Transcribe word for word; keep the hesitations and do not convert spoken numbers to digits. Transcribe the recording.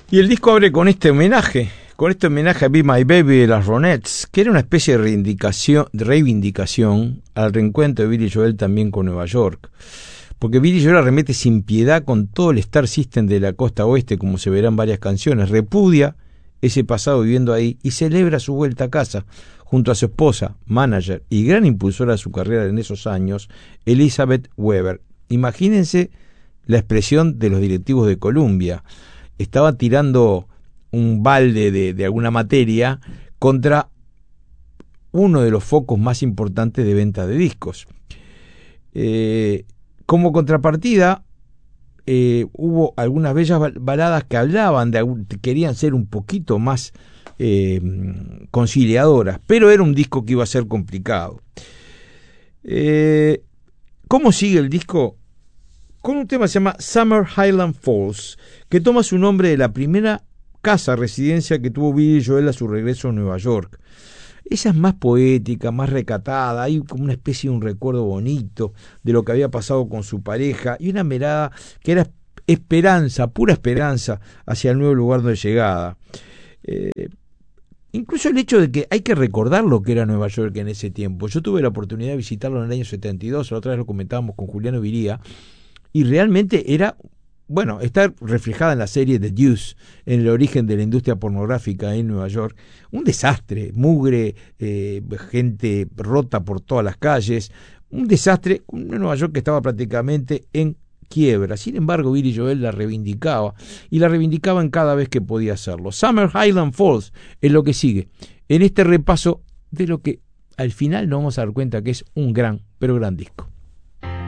Y el disco abre con este homenaje, con este homenaje a Be My Baby de las Ronettes, que era una especie de reivindicación, de reivindicación al reencuentro de Billy Joel también con Nueva York. Porque Billy Joel arremete sin piedad con todo el Star System de la costa oeste, como se verá en varias canciones, repudia ese pasado viviendo ahí y celebra su vuelta a casa, junto a su esposa, manager y gran impulsora de su carrera en esos años, Elizabeth Weber. Imagínense la expresión de los directivos de Columbia. Estaba tirando un balde de, de alguna materia contra uno de los focos más importantes de venta de discos. Eh, como contrapartida, eh, hubo algunas bellas baladas que hablaban, de, querían ser un poquito más eh, conciliadoras, pero era un disco que iba a ser complicado. Eh, ¿Cómo sigue el disco? Con un tema que se llama Summer Highland Falls, que toma su nombre de la primera casa residencia que tuvo Billy Joel a su regreso a Nueva York. Esa es más poética, más recatada, hay como una especie de un recuerdo bonito de lo que había pasado con su pareja y una mirada que era esperanza, pura esperanza hacia el nuevo lugar de llegada. Eh, incluso el hecho de que hay que recordar lo que era Nueva York en ese tiempo. Yo tuve la oportunidad de visitarlo en el año setenta y dos, la otra vez lo comentábamos con Juliano Viría, y realmente era, bueno, está reflejada en la serie The Deuce, en el origen de la industria pornográfica en Nueva York, un desastre, mugre, eh, gente rota por todas las calles, un desastre, una Nueva York que estaba prácticamente en quiebra. Sin embargo, Billy Joel la reivindicaba, y la reivindicaba en cada vez que podía hacerlo. Summer Highland Falls es lo que sigue, en este repaso de lo que al final nos vamos a dar cuenta que es un gran, pero gran disco.